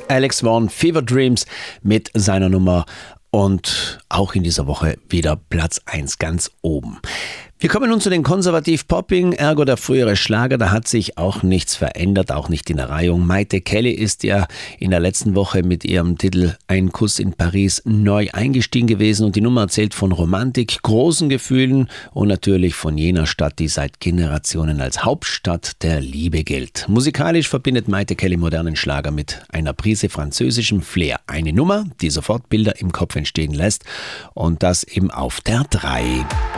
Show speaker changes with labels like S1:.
S1: Alex Vaughn, Fever Dreams mit seiner Nummer und auch in dieser Woche wieder Platz 1 ganz oben. Wir kommen nun zu den Konservativ-Popping, ergo der frühere Schlager. Da hat sich auch nichts verändert, auch nicht in der Reihung. Mayte Kelly ist ja in der letzten Woche mit ihrem Titel Ein Kuss in Paris neu eingestiegen gewesen und die Nummer erzählt von Romantik, großen Gefühlen und natürlich von jener Stadt, die seit Generationen als Hauptstadt der Liebe gilt. Musikalisch verbindet Mayte Kelly modernen Schlager mit einer Prise französischem Flair. Eine Nummer, die sofort Bilder im Kopf entstehen lässt und das eben auf der 3.